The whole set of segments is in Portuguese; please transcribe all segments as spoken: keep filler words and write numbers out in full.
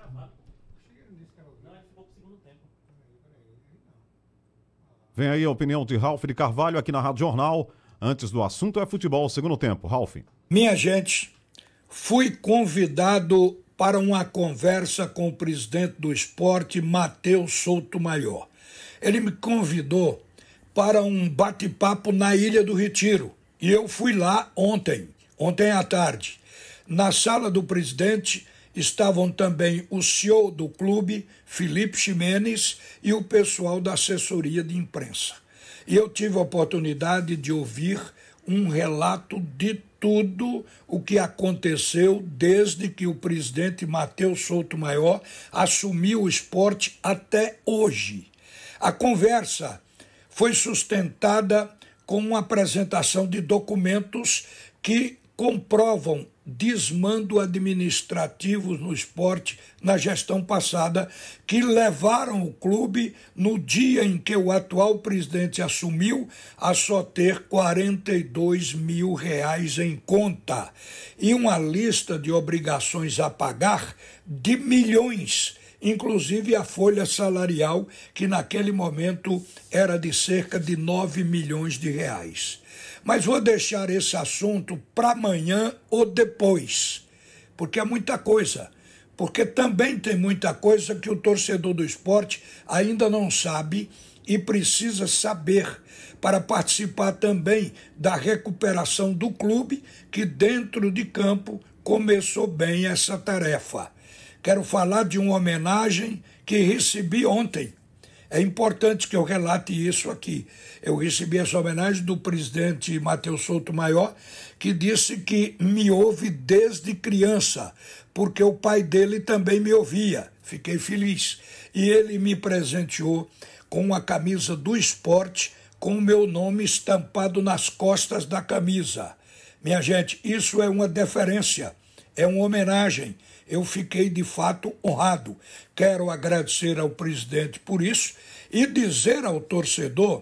Vem aí a opinião de Ralf de Carvalho aqui na Rádio Jornal. Antes do assunto é futebol, segundo tempo. Ralf. Minha gente, fui convidado para uma conversa com o presidente do esporte, Matheus Souto Maior. Ele me convidou para um bate-papo na Ilha do Retiro. E eu fui lá ontem, ontem à tarde. Na sala do presidente estavam também o C E O do clube, Felipe Ximenes, e o pessoal da assessoria de imprensa. E eu tive a oportunidade de ouvir um relato de tudo o que aconteceu desde que o presidente Matheus Souto Maior assumiu o esporte até hoje. A conversa foi sustentada com uma apresentação de documentos que comprovam desmando administrativo no esporte na gestão passada, que levaram o clube, no dia em que o atual presidente assumiu, a só ter quarenta e dois mil reais em conta e uma lista de obrigações a pagar de milhões, inclusive a folha salarial, que naquele momento era de cerca de nove milhões de reais. Mas vou deixar esse assunto para amanhã ou depois, porque é muita coisa. Porque também tem muita coisa que o torcedor do esporte ainda não sabe e precisa saber para participar também da recuperação do clube, que dentro de campo começou bem essa tarefa. Quero falar de uma homenagem que recebi ontem. É importante que eu relate isso aqui. Eu recebi essa homenagem do presidente Matheus Souto Maior, que disse que me ouve desde criança, porque o pai dele também me ouvia. Fiquei feliz. E ele me presenteou com uma camisa do esporte, com o meu nome estampado nas costas da camisa. Minha gente, isso é uma deferência, é uma homenagem. Eu fiquei, de fato, honrado. Quero agradecer ao presidente por isso e dizer ao torcedor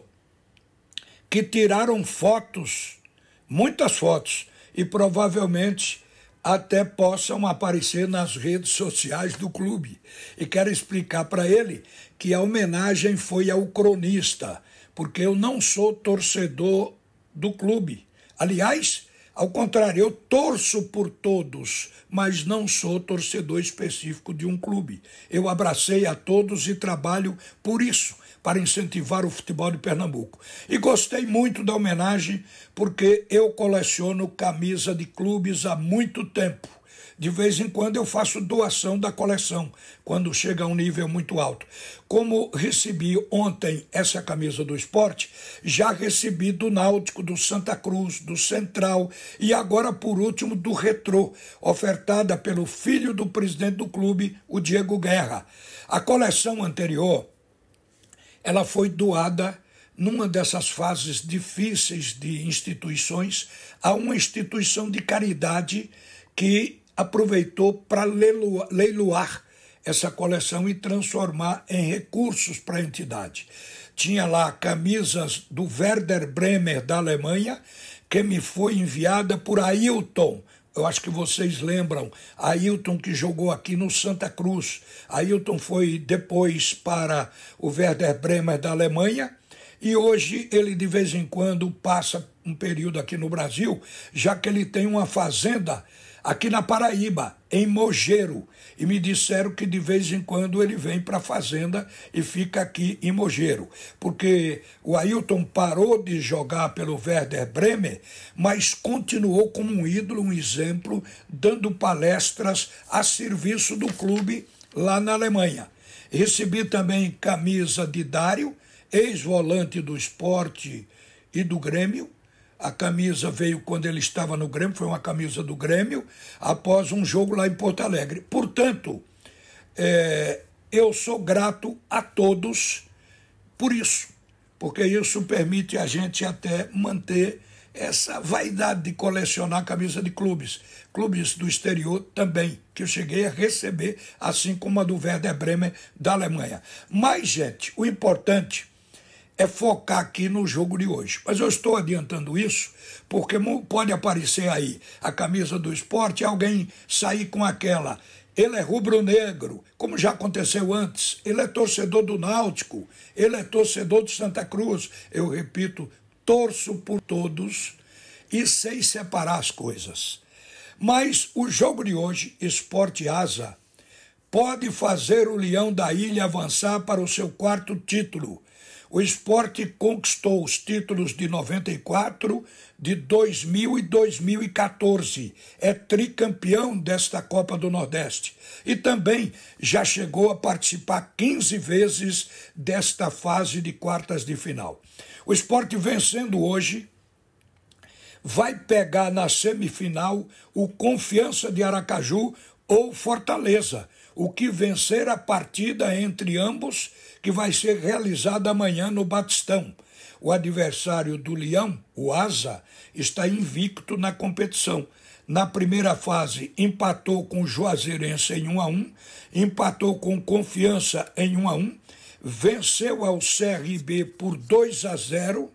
que tiraram fotos, muitas fotos, e provavelmente até possam aparecer nas redes sociais do clube. E quero explicar para ele que a homenagem foi ao cronista, porque eu não sou torcedor do clube. Aliás, ao contrário, eu torço por todos, mas não sou torcedor específico de um clube. Eu abracei a todos e trabalho por isso, para incentivar o futebol de Pernambuco. E gostei muito da homenagem, porque eu coleciono camisa de clubes há muito tempo. De vez em quando eu faço doação da coleção, quando chega a um nível muito alto. Como recebi ontem essa camisa do esporte, já recebi do Náutico, do Santa Cruz, do Central e agora, por último, do Retrô, ofertada pelo filho do presidente do clube, o Diego Guerra. A coleção anterior, ela foi doada numa dessas fases difíceis de instituições a uma instituição de caridade que aproveitou para leiloar essa coleção e transformar em recursos para a entidade. Tinha lá camisas do Werder Bremer da Alemanha, que me foi enviada por Ailton. Eu acho que vocês lembram, Ailton, que jogou aqui no Santa Cruz. Ailton foi depois para o Werder Bremer da Alemanha e hoje ele de vez em quando passa um período aqui no Brasil, já que ele tem uma fazenda aqui na Paraíba, em Mogeiro, e me disseram que de vez em quando ele vem para a fazenda e fica aqui em Mogeiro, porque o Ailton parou de jogar pelo Werder Bremer, mas continuou como um ídolo, um exemplo, dando palestras a serviço do clube lá na Alemanha. Recebi também camisa de Dário, ex-volante do Sport e do Grêmio. A camisa veio quando ele estava no Grêmio, foi uma camisa do Grêmio, após um jogo lá em Porto Alegre. Portanto, é, eu sou grato a todos por isso, porque isso permite a gente até manter essa vaidade de colecionar camisa de clubes. Clubes do exterior também, que eu cheguei a receber, assim como a do Werder Bremer da Alemanha. Mas, gente, o importante é focar aqui no jogo de hoje. Mas eu estou adiantando isso porque pode aparecer aí a camisa do esporte e alguém sair com aquela. ele é rubro-negro, como já aconteceu antes, ele é torcedor do Náutico, ele é torcedor do Santa Cruz. Eu repito, torço por todos e sei separar as coisas. Mas o jogo de hoje, Sport e Asa, pode fazer o Leão da Ilha avançar para o seu quarto título. O Sport conquistou os títulos de noventa e quatro, de dois mil e dois mil e quatorze. É tricampeão desta Copa do Nordeste. E também já chegou a participar quinze vezes desta fase de quartas de final. O Sport vencendo hoje vai pegar na semifinal o Confiança de Aracaju ou Fortaleza, o que vencer a partida entre ambos, que vai ser realizada amanhã no Batistão. O adversário do Leão, o Asa, está invicto na competição. Na primeira fase, empatou com o Juazeirense em um a um, empatou com Confiança em um a um, venceu ao C R B por dois a zero,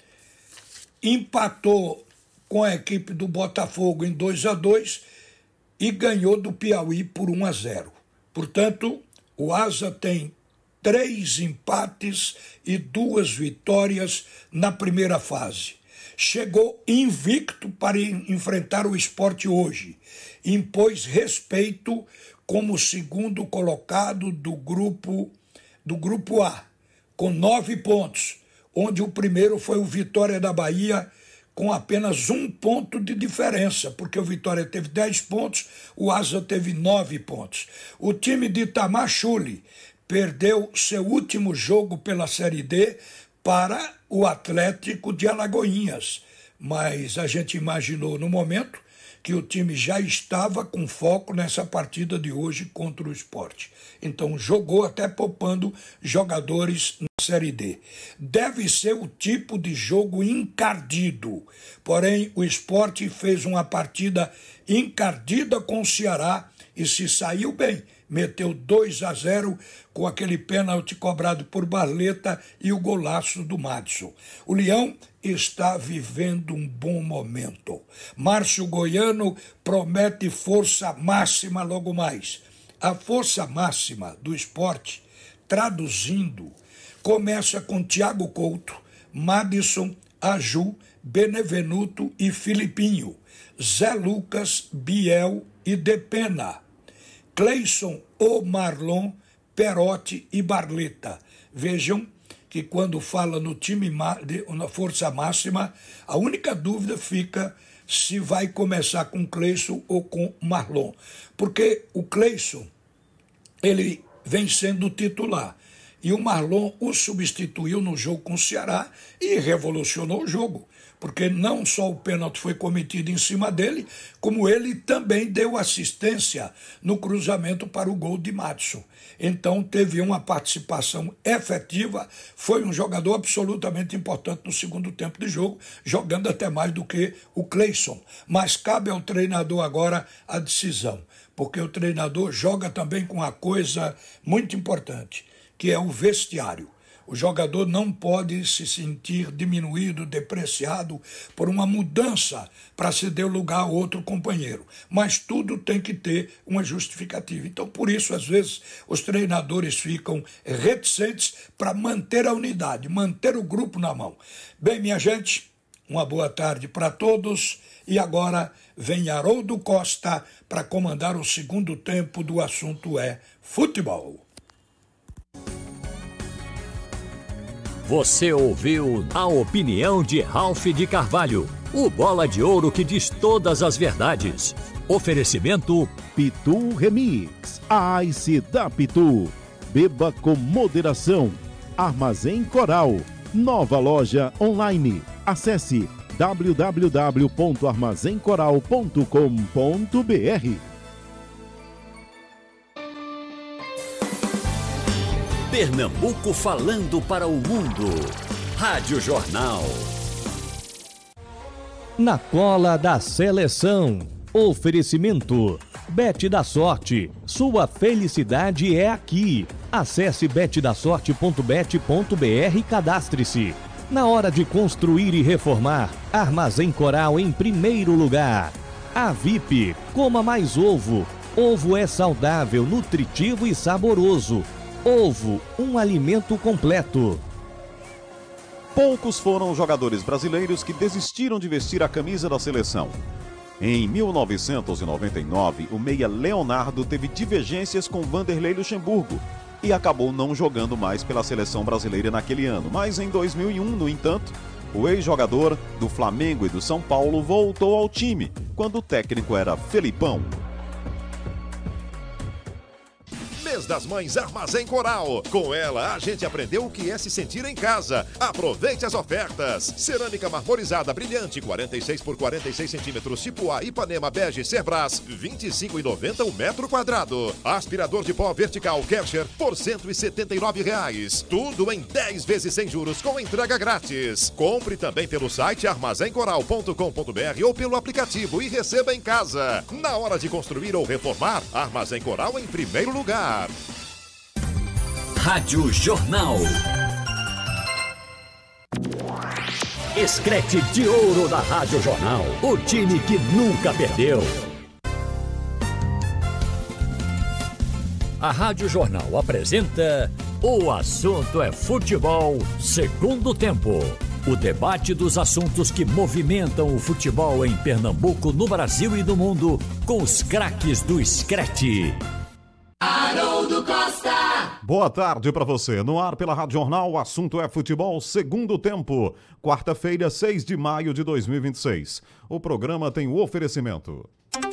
empatou com a equipe do Botafogo em dois a dois e ganhou do Piauí por um a zero. Portanto, o Asa tem três empates e duas vitórias na primeira fase. Chegou invicto para enfrentar o Sport hoje. Impôs respeito como segundo colocado do grupo, do grupo A, com nove pontos, onde o primeiro foi o Vitória da Bahia, com apenas um ponto de diferença, porque o Vitória teve dez pontos, o Asa teve nove pontos. O time de Itamar Chuli perdeu seu último jogo pela Série D para o Atlético de Alagoinhas, mas a gente imaginou no momento que o time já estava com foco nessa partida de hoje contra o Sport. Então jogou até poupando jogadores na Série D. Deve ser o tipo de jogo encardido, porém o Sport fez uma partida encardida com o Ceará e se saiu bem. Meteu dois a zero com aquele pênalti cobrado por Barleta e o golaço do Madison. O Leão está vivendo um bom momento. Márcio Goiano promete força máxima logo mais. A força máxima do Sport, traduzindo, começa com Thiago Couto, Madison, Aju, Benevenuto e Filipinho, Zé Lucas, Biel e Depena, Cleison, O Marlon, Perotti e Barleta. Vejam que quando fala no time na força máxima, a única dúvida fica se vai começar com Cleison ou com Marlon. Porque o Cleison, ele vem sendo titular. E o Marlon o substituiu no jogo com o Ceará e revolucionou o jogo. Porque não só o pênalti foi cometido em cima dele, como ele também deu assistência no cruzamento para o gol de Madison. Então teve uma participação efetiva, foi um jogador absolutamente importante no segundo tempo de jogo, jogando até mais do que o Cleison. Mas cabe ao treinador agora a decisão, porque o treinador joga também com uma coisa muito importante, que é o vestiário. O jogador não pode se sentir diminuído, depreciado por uma mudança para ceder lugar a outro companheiro. Mas tudo tem que ter uma justificativa. Então, por isso, às vezes, os treinadores ficam reticentes para manter a unidade, manter o grupo na mão. Bem, minha gente, uma boa tarde para todos. E agora vem Haroldo Costa para comandar o segundo tempo do Assunto é Futebol. Você ouviu a opinião de Ralph de Carvalho, o bola de ouro que diz todas as verdades. Oferecimento Pitu Remix, a Ice da Pitu. Beba com moderação. Armazém Coral, nova loja online. Acesse w w w ponto armazém coral ponto com ponto b r. Pernambuco falando para o mundo. Rádio Jornal. Na cola da seleção. Oferecimento. Bet da Sorte. Sua felicidade é aqui. Acesse bet da sorte ponto bet ponto b r e cadastre-se. Na hora de construir e reformar, Armazém Coral em primeiro lugar. A V I P, coma mais ovo. Ovo é saudável, nutritivo e saboroso. Ovo, um alimento completo. Poucos foram os jogadores brasileiros que desistiram de vestir a camisa da seleção. Em mil novecentos e noventa e nove, o meia Leonardo teve divergências com Vanderlei Luxemburgo e acabou não jogando mais pela seleção brasileira naquele ano. Mas em dois mil e um, no entanto, o ex-jogador do Flamengo e do São Paulo voltou ao time, quando o técnico era Felipão. Mês das Mães Armazém Coral. Com ela, a gente aprendeu o que é se sentir em casa. Aproveite as ofertas. Cerâmica marmorizada brilhante, quarenta e seis por quarenta e seis centímetros, tipo A, Ipanema Bege Cerbras, vinte e cinco reais e noventa centavos o metro quadrado. Aspirador de pó vertical Kärcher por cento e setenta e nove reais. Tudo em dez vezes sem juros com entrega grátis. Compre também pelo site armazém coral ponto com ponto br ou pelo aplicativo e receba em casa. Na hora de construir ou reformar, Armazém Coral em primeiro lugar. Rádio Jornal. Escrete de ouro da Rádio Jornal. O time que nunca perdeu. A Rádio Jornal apresenta O Assunto é Futebol, segundo tempo. O debate dos assuntos que movimentam o futebol em Pernambuco, no Brasil e no mundo, com os craques do Escrete. Haroldo Costa. Boa tarde para você. No ar pela Rádio Jornal, o assunto é futebol, segundo tempo. Quarta-feira, seis de maio de dois mil e vinte e seis. O programa tem o oferecimento.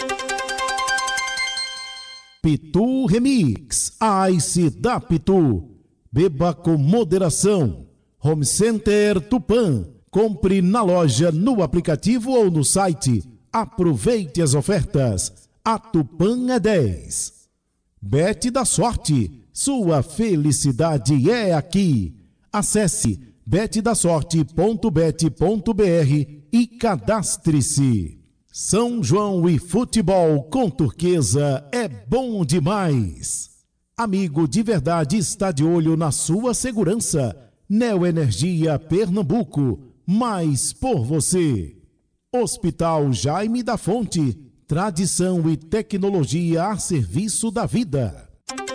Pitu Remix, Ice da Pitu. Beba com moderação. Home Center Tupã. Compre na loja, no aplicativo ou no site. Aproveite as ofertas. A Tupã é dez. Bet da Sorte, sua felicidade é aqui. Acesse bet da sorte ponto bet ponto br e cadastre-se. São João e futebol com Turquesa é bom demais. Amigo de verdade está de olho na sua segurança. Neoenergia Pernambuco, mais por você. Hospital Jaime da Fonte. Tradição e tecnologia a serviço da vida.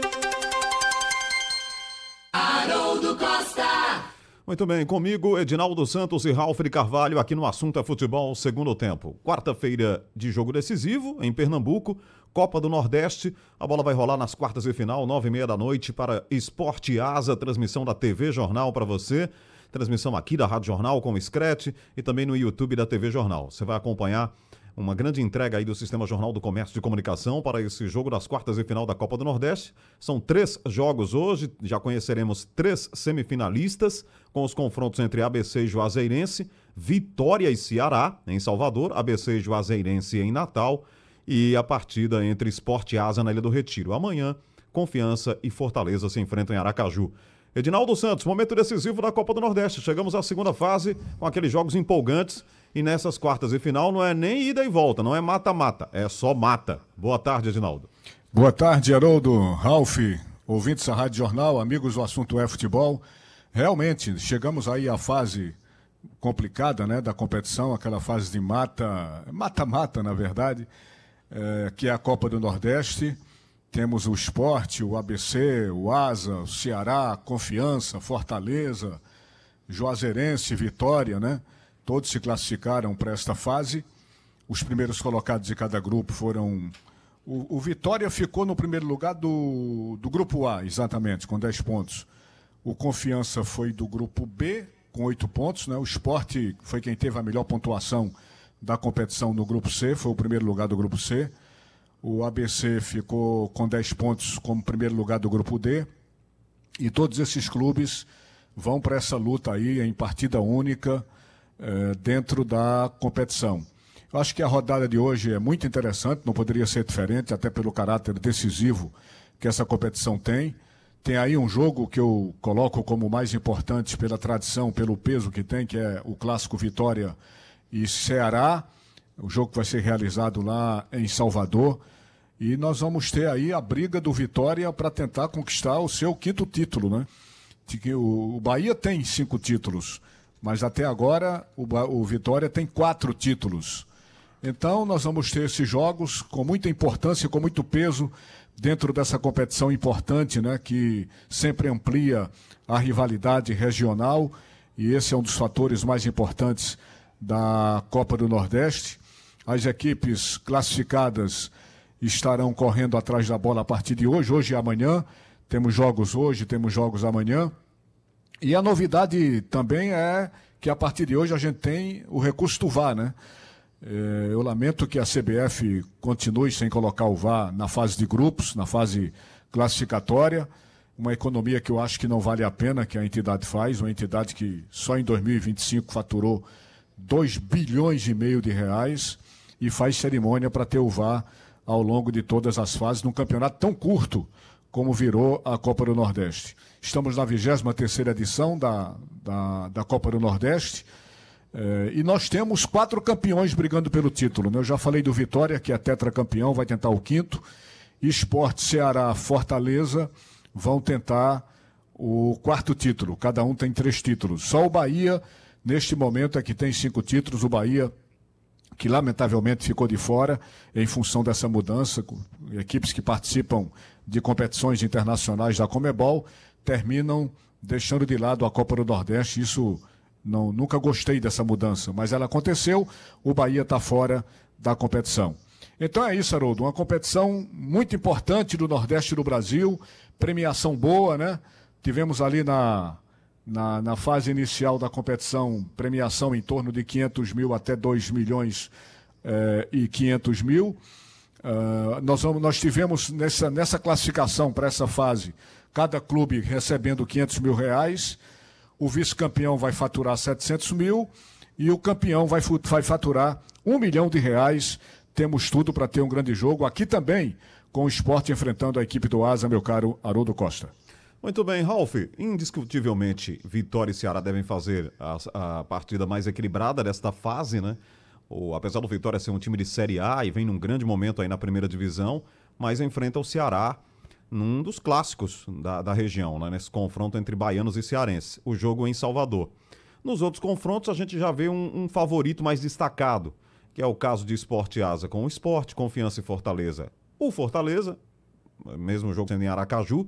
Haroldo Costa. Muito bem, comigo, Edinaldo Santos e Ralf de Carvalho, aqui no Assunto é Futebol, segundo tempo. Quarta-feira de jogo decisivo, em Pernambuco, Copa do Nordeste. A bola vai rolar nas quartas de final, nove e meia da noite, para Esporte Asa, transmissão da T V Jornal para você. Transmissão aqui da Rádio Jornal com o Screte e também no YouTube da T V Jornal. Você vai acompanhar uma grande entrega aí do Sistema Jornal do Comércio de Comunicação para esse jogo das quartas de final da Copa do Nordeste. São três jogos hoje, já conheceremos três semifinalistas, com os confrontos entre A B C e Juazeirense, Vitória e Ceará, em Salvador, A B C e Juazeirense em Natal, e a partida entre Sport e Asa na Ilha do Retiro. Amanhã, Confiança e Fortaleza se enfrentam em Aracaju. Edinaldo Santos, momento decisivo da Copa do Nordeste. Chegamos à segunda fase com aqueles jogos empolgantes. E nessas quartas de final não é nem ida e volta, não é mata-mata, é só mata. Boa tarde, Edinaldo. Boa tarde, Haroldo, Ralf, ouvintes da Rádio Jornal, amigos do Assunto é Futebol. Realmente, chegamos aí à fase complicada, né, da competição, aquela fase de mata, mata-mata, na verdade, é, que é a Copa do Nordeste. Temos o Sport, o A B C, o Asa, o Ceará, Confiança, Fortaleza, Juazeirense, Vitória, né? Todos se classificaram para esta fase. Os primeiros colocados de cada grupo foram... O, o Vitória ficou no primeiro lugar do, do grupo A, exatamente, com dez pontos. O Confiança foi do grupo B, com oito pontos, né? O Sport foi quem teve a melhor pontuação da competição no grupo C, foi o primeiro lugar do grupo C. O A B C ficou com dez pontos como primeiro lugar do grupo D. E todos esses clubes vão para essa luta aí em partida única, eh, dentro da competição. Eu acho que a rodada de hoje é muito interessante, não poderia ser diferente, até pelo caráter decisivo que essa competição tem. Tem aí um jogo que eu coloco como mais importante pela tradição, pelo peso que tem, que é o clássico Vitória e Ceará, o jogo que vai ser realizado lá em Salvador. E nós vamos ter aí a briga do Vitória para tentar conquistar o seu quinto título, né? O Bahia tem cinco títulos, mas até agora o, o Vitória tem quatro títulos. Então, nós vamos ter esses jogos com muita importância, com muito peso, dentro dessa competição importante, né, que sempre amplia a rivalidade regional, e esse é um dos fatores mais importantes da Copa do Nordeste. As equipes classificadas estarão correndo atrás da bola a partir de hoje, hoje e amanhã. Temos jogos hoje, temos jogos amanhã. E a novidade também é que a partir de hoje a gente tem o recurso do V A R, né? Eu lamento que a C B F continue sem colocar o V A R na fase de grupos, na fase classificatória, uma economia que eu acho que não vale a pena que a entidade faz, uma entidade que só em dois mil e vinte e cinco faturou dois bilhões e meio de reais e faz cerimônia para ter o V A R ao longo de todas as fases, num campeonato tão curto como virou a Copa do Nordeste. Estamos na vigésima terceira edição da, da, da Copa do Nordeste, É, e nós temos quatro campeões brigando pelo título, né? Eu já falei do Vitória, que é tetracampeão, vai tentar o quinto. Sport, Ceará, Fortaleza vão tentar o quarto título. Cada um tem três títulos. Só o Bahia, neste momento, é que tem cinco títulos. O Bahia, que lamentavelmente ficou de fora em função dessa mudança. Equipes que participam de competições internacionais da Conmebol terminam deixando de lado a Copa do Nordeste. Isso... Não, nunca gostei dessa mudança, mas ela aconteceu, o Bahia está fora da competição. Então é isso, Haroldo, uma competição muito importante do Nordeste do Brasil, premiação boa, né? Tivemos ali na, na, na fase inicial da competição, premiação em torno de quinhentos mil até dois milhões eh, e quinhentos mil. Uh, nós, vamos, nós tivemos nessa, nessa classificação para essa fase, cada clube recebendo quinhentos mil reais. O vice-campeão vai faturar setecentos mil e o campeão vai, vai faturar um milhão de reais. Temos tudo para ter um grande jogo. Aqui também, com o Sport enfrentando a equipe do Asa, meu caro Haroldo Costa. Muito bem, Ralf. Indiscutivelmente, Vitória e Ceará devem fazer a, a partida mais equilibrada desta fase, né? O, apesar do Vitória ser um time de Série A e vem num grande momento aí na primeira divisão, mas enfrenta o Ceará num dos clássicos da, da região, né, nesse confronto entre baianos e cearenses, o jogo em Salvador. Nos outros confrontos a gente já vê um, um favorito mais destacado, que é o caso de Sport e Asa com o Sport, Confiança e Fortaleza. O Fortaleza, mesmo jogo sendo em Aracaju,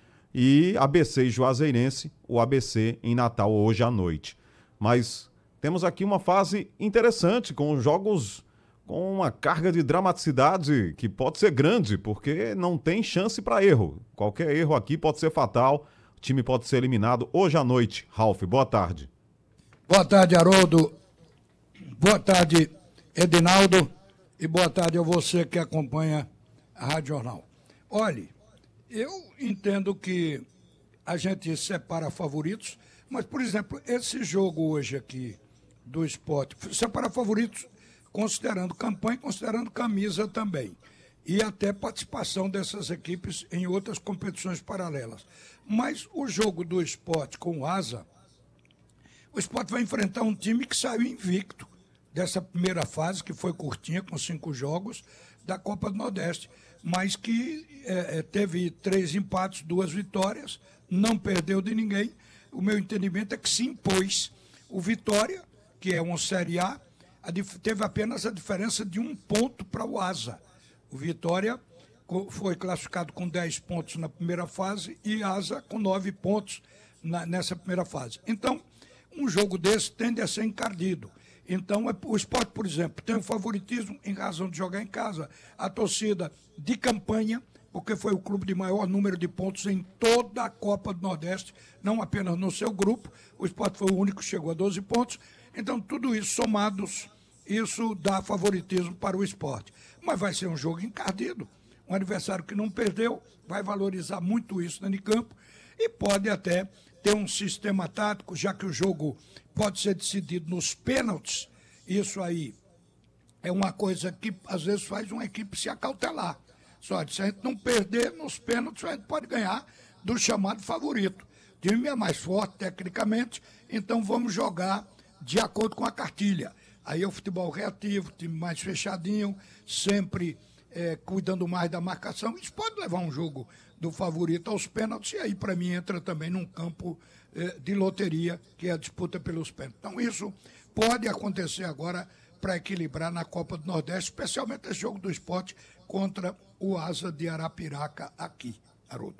e A B C e Juazeirense, o A B C em Natal hoje à noite. Mas temos aqui uma fase interessante, com jogos com uma carga de dramaticidade que pode ser grande, porque não tem chance para erro. Qualquer erro aqui pode ser fatal, o time pode ser eliminado hoje à noite. Ralf, boa tarde. Boa tarde, Haroldo. Boa tarde, Edinaldo. E boa tarde a você que acompanha a Rádio Jornal. Olhe, eu entendo que a gente separa favoritos, mas, por exemplo, esse jogo hoje aqui do Sport, separa favoritos considerando campanha, considerando camisa também. E até participação dessas equipes em outras competições paralelas. Mas o jogo do Sport com o Asa, o Sport vai enfrentar um time que saiu invicto dessa primeira fase, que foi curtinha, com cinco jogos, da Copa do Nordeste, mas que é, teve três empates, duas vitórias, não perdeu de ninguém. O meu entendimento é que se impôs. O Vitória, que é uma Série A, teve apenas a diferença de um ponto para o Asa. O Vitória foi classificado com dez pontos na primeira fase e Asa com nove pontos na, nessa primeira fase. Então, um jogo desse tende a ser encardido. Então, o Sport, por exemplo, tem um favoritismo em razão de jogar em casa. A torcida de campanha, porque foi o clube de maior número de pontos em toda a Copa do Nordeste, não apenas no seu grupo. O Sport foi o único que chegou a doze pontos. Então, tudo isso somados, isso dá favoritismo para o Sport. Mas vai ser um jogo encardido. Um adversário que não perdeu vai valorizar muito isso dentro de campo e pode até ter um sistema tático, já que o jogo pode ser decidido nos pênaltis. Isso aí é uma coisa que às vezes faz uma equipe se acautelar. Só se a gente não perder nos pênaltis, a gente pode ganhar do chamado favorito. O time é mais forte tecnicamente, então vamos jogar de acordo com a cartilha. Aí é o futebol reativo, time mais fechadinho, sempre é, cuidando mais da marcação. Isso pode levar um jogo do favorito aos pênaltis, e aí, para mim, entra também num campo é, de loteria, que é a disputa pelos pênaltis. Então, isso pode acontecer agora para equilibrar na Copa do Nordeste, especialmente esse jogo do Sport contra o Asa de Arapiraca aqui, Haroldo.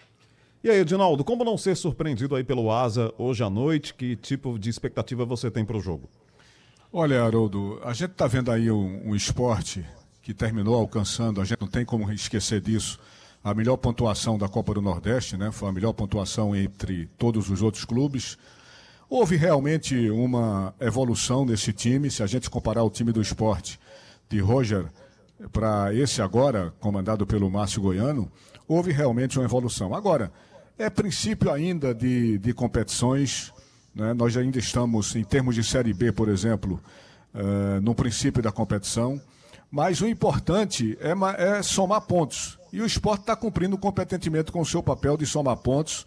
E aí, Edinaldo, como não ser surpreendido aí pelo Asa hoje à noite? Que tipo de expectativa você tem para o jogo? Olha, Haroldo, a gente está vendo aí um, um esporte que terminou alcançando, a gente não tem como esquecer disso, a melhor pontuação da Copa do Nordeste, né? Foi a melhor pontuação entre todos os outros clubes. Houve realmente uma evolução nesse time, se a gente comparar o time do Sport de Roger para esse agora, comandado pelo Márcio Goiano, houve realmente uma evolução. Agora, é princípio ainda de, de competições, né? Nós ainda estamos, em termos de Série B, por exemplo, uh, no princípio da competição, mas o importante é, é somar pontos. E o Sport está cumprindo competentemente com o seu papel de somar pontos,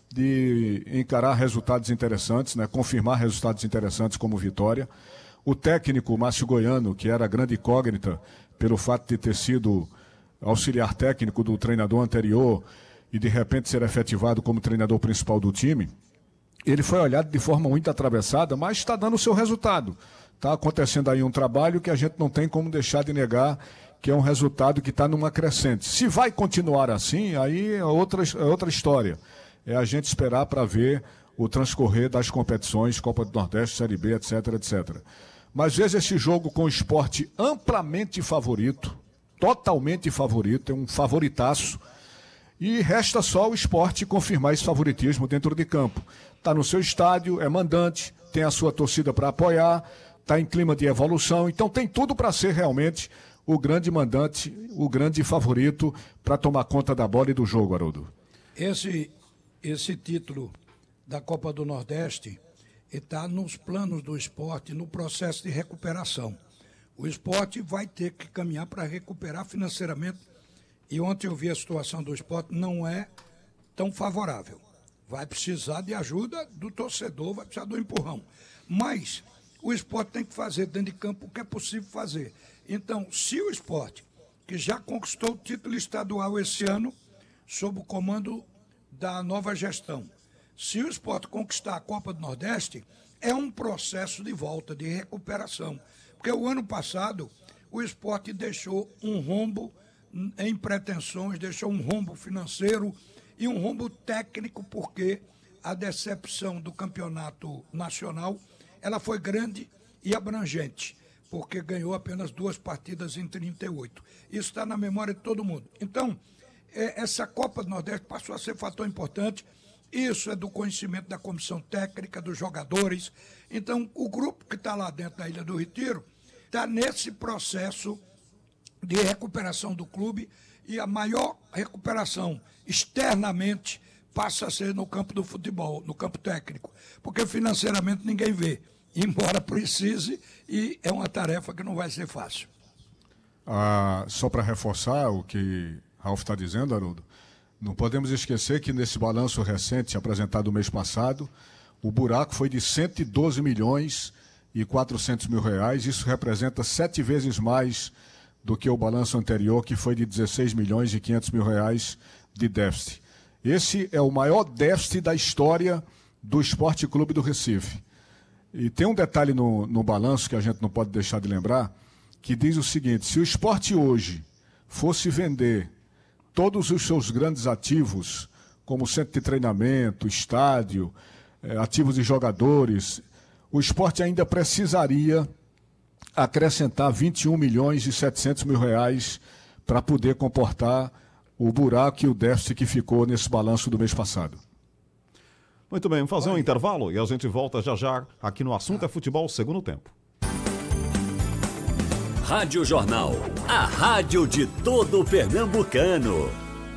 de encarar resultados interessantes, né? Confirmar resultados interessantes como vitória. O técnico Márcio Goiano, que era grande incógnita pelo fato de ter sido auxiliar técnico do treinador anterior e de repente ser efetivado como treinador principal do time, ele foi olhado de forma muito atravessada, mas está dando o seu resultado. Está acontecendo aí um trabalho que a gente não tem como deixar de negar, que é um resultado que está numa crescente. Se vai continuar assim, aí é outra, é outra história. É a gente esperar para ver o transcorrer das competições, Copa do Nordeste, Série B, etc, etcétera. Mas veja esse jogo com o Sport amplamente favorito, totalmente favorito, é um favoritaço, e resta só o Sport confirmar esse favoritismo dentro de campo. Está no seu estádio, é mandante, tem a sua torcida para apoiar, está em clima de evolução, então tem tudo para ser realmente o grande mandante, o grande favorito para tomar conta da bola e do jogo, Haroldo. Esse, esse título da Copa do Nordeste está nos planos do Sport, no processo de recuperação. O Sport vai ter que caminhar para recuperar financeiramente. E ontem eu vi a situação do Sport, não é tão favorável. Vai precisar de ajuda do torcedor, vai precisar do empurrão. Mas o Sport tem que fazer dentro de campo o que é possível fazer. Então, se o Sport, que já conquistou o título estadual esse ano, sob o comando da nova gestão, se o Sport conquistar a Copa do Nordeste, é um processo de volta, de recuperação. Porque o ano passado, o Sport deixou um rombo em pretensões, deixou um rombo financeiro e um rombo técnico, porque a decepção do campeonato nacional ela foi grande e abrangente, porque ganhou apenas duas partidas em trinta e oito. Isso está na memória de todo mundo. Então, é, essa Copa do Nordeste passou a ser fator importante. Isso é do conhecimento da comissão técnica, dos jogadores. Então, o grupo que está lá dentro da Ilha do Retiro está nesse processo de recuperação do clube, e a maior recuperação externamente passa a ser no campo do futebol, no campo técnico, porque financeiramente ninguém vê, embora precise, e é uma tarefa que não vai ser fácil. Ah, só para reforçar o que Ralf está dizendo, Haroldo, não podemos esquecer que nesse balanço recente apresentado no mês passado, o buraco foi de cento e doze milhões e quatrocentos mil reais, isso representa sete vezes mais do que o balanço anterior, que foi de dezesseis milhões e quinhentos mil reais de déficit. Esse é o maior déficit da história do Esporte Clube do Recife. E tem um detalhe no, no balanço que a gente não pode deixar de lembrar, que diz o seguinte: se o Sport hoje fosse vender todos os seus grandes ativos, como centro de treinamento, estádio, eh, ativos de jogadores, o Sport ainda precisaria acrescentar vinte e um milhões e setecentos mil reais para poder comportar o buraco e o déficit que ficou nesse balanço do mês passado. Muito bem, vamos fazer um intervalo e a gente volta já já aqui no Assunto é Futebol, segundo tempo. Rádio Jornal, a rádio de todo pernambucano.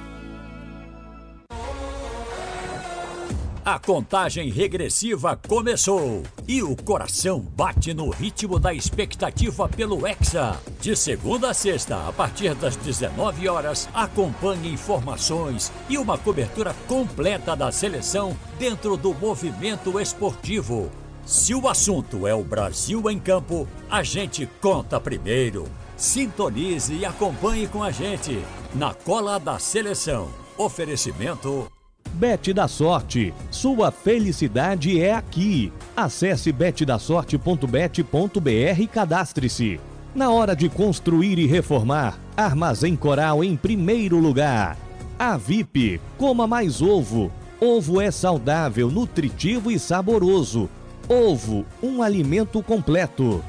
A contagem regressiva começou e o coração bate no ritmo da expectativa pelo Hexa. De segunda a sexta, a partir das dezenove horas, acompanhe informações e uma cobertura completa da seleção dentro do movimento esportivo. Se o assunto é o Brasil em campo, a gente conta primeiro. Sintonize e acompanhe com a gente na Cola da Seleção. Oferecimento Bet da Sorte, sua felicidade é aqui. Acesse bet da sorte ponto bet ponto br e cadastre-se. Na hora de construir e reformar, Armazém Coral em primeiro lugar. A V I P, coma mais ovo. Ovo é saudável, nutritivo e saboroso. Ovo, um alimento completo.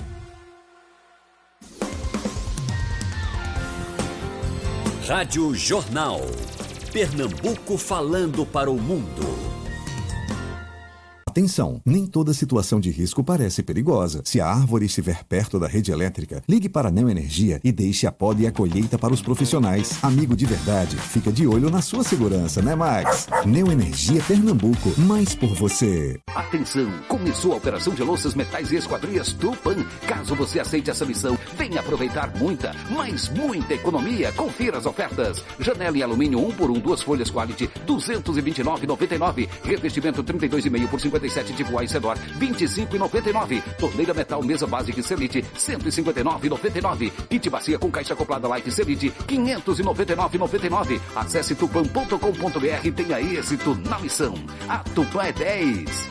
Rádio Jornal. Pernambuco falando para o mundo. Atenção, nem toda situação de risco parece perigosa. Se a árvore estiver perto da rede elétrica, ligue para a Neoenergia e deixe a poda e a colheita para os profissionais. Amigo de verdade, fica de olho na sua segurança, né, Max? Neoenergia Pernambuco, mais por você. Atenção, começou a operação de louças, metais e esquadrias Tupã. Caso você aceite essa missão, venha aproveitar muita, mas muita economia. Confira as ofertas. Janela em alumínio um por um, duas folhas quality, duzentos e vinte e nove reais e noventa e nove centavos. Revestimento trinta e dois e meio por cinquenta e sete tipo A e Cedor, vinte e cinco reais e noventa e nove centavos. Torneira metal mesa básica Selite, cento e cinquenta e nove reais e noventa e nove centavos. Kit bacia com caixa acoplada Light Selite, quinhentos e noventa e nove reais e noventa e nove centavos. Acesse tupã ponto com ponto br e tenha êxito na missão. A Tupã é dez.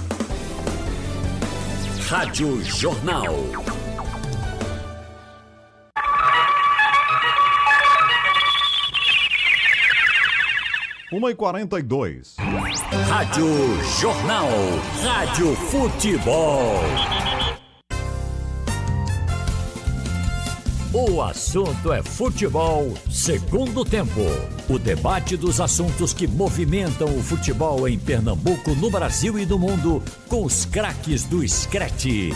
Rádio Jornal. uma e quarenta e dois. Rádio Jornal. Rádio Futebol. O assunto é futebol, segundo tempo. O debate dos assuntos que movimentam o futebol em Pernambuco, no Brasil e no mundo, com os craques do Screte.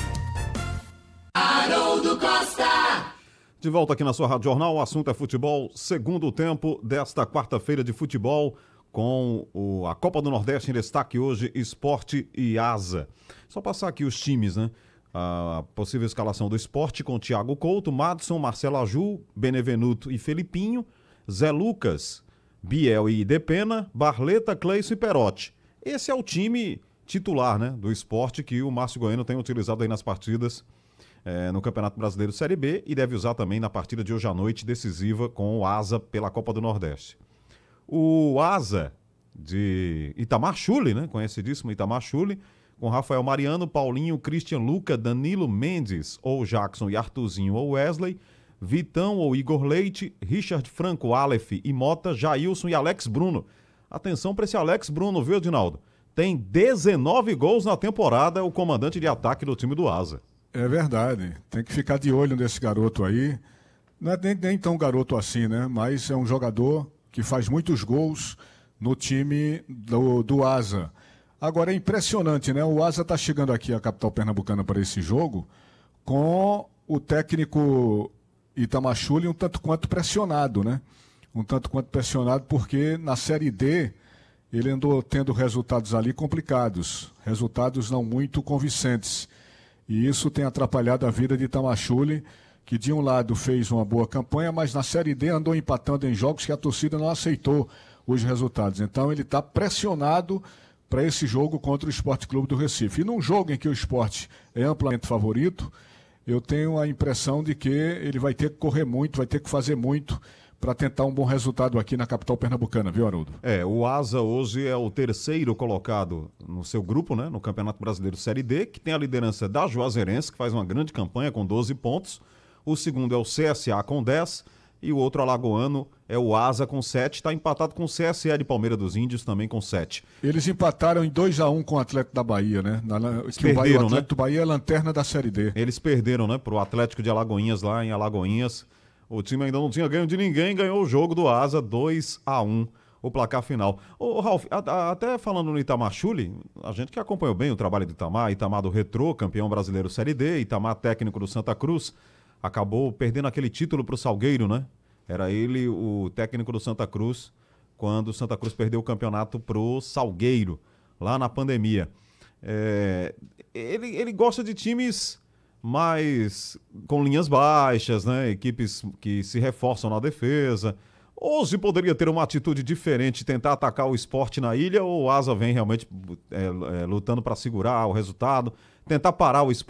Haroldo Costa. De volta aqui na sua Rádio Jornal, o assunto é futebol, segundo tempo desta quarta-feira de futebol, com o, a Copa do Nordeste em destaque hoje, Sport e Asa. Só passar aqui os times, né? A possível escalação do Sport com Thiago Couto, Madson, Marcelo Aju, Benevenuto e Felipinho, Zé Lucas, Biel e Idepena, Barleta, Cleison e Perotti. Esse é o time titular, né, do Sport que o Márcio Goiano tem utilizado aí nas partidas É, no Campeonato Brasileiro Série B e deve usar também na partida de hoje à noite, decisiva com o Asa pela Copa do Nordeste. O Asa de Itamar Schulli, né? Conhecidíssimo Itamar Schulli, com Rafael Mariano, Paulinho, Christian Luca, Danilo Mendes ou Jackson e Arthurzinho ou Wesley, Vitão ou Igor Leite, Richard Franco, Aleph e Mota, Jailson e Alex Bruno. Atenção para esse Alex Bruno, viu, Edinaldo? Tem dezenove gols na temporada, é o comandante de ataque do time do Asa. É verdade, tem que ficar de olho nesse garoto aí. Não é nem, nem tão garoto assim, né? Mas é um jogador que faz muitos gols no time do, do Asa. Agora é impressionante, né? O Asa está chegando aqui à capital pernambucana para esse jogo com o técnico Itamar Schulli um tanto quanto pressionado, né? Um tanto quanto pressionado porque na Série D ele andou tendo resultados ali complicados, resultados não muito convincentes. E isso tem atrapalhado a vida de Itamar Schulli, que de um lado fez uma boa campanha, mas na Série D andou empatando em jogos que a torcida não aceitou os resultados. Então ele está pressionado para esse jogo contra o Sport Clube do Recife. E num jogo em que o Sport é amplamente favorito, eu tenho a impressão de que ele vai ter que correr muito, vai ter que fazer muito para tentar um bom resultado aqui na capital pernambucana, viu, Haroldo? É, o Asa hoje é o terceiro colocado no seu grupo, né, no Campeonato Brasileiro Série D, que tem a liderança da Juazeirense, que faz uma grande campanha com doze pontos. O segundo é o C S A com dez e o outro alagoano é o Asa com sete, está empatado com o C S A de Palmeira dos Índios também com sete. Eles empataram em dois a um com o Atlético da Bahia, né? Na, Eles que perderam, o, Bahia, o Atlético né? do Bahia é lanterna da Série D. Eles perderam, né, pro Atlético de Alagoinhas lá em Alagoinhas. O time ainda não tinha ganho de ninguém, ganhou o jogo do Asa dois a um, o placar final. Ô, Ralf, a, a, até falando no Itamar Schulli, a gente que acompanhou bem o trabalho do Itamar, Itamar do Retrô, campeão brasileiro Série D, Itamar técnico do Santa Cruz, acabou perdendo aquele título pro Salgueiro, né? Era ele o técnico do Santa Cruz quando o Santa Cruz perdeu o campeonato pro Salgueiro, lá na pandemia. É, ele, ele gosta de times mais com linhas baixas, né? Equipes que se reforçam na defesa. Hoje poderia ter uma atitude diferente, tentar atacar o Sport na ilha, ou o Asa vem realmente é, é, lutando para segurar o resultado, tentar parar o Sport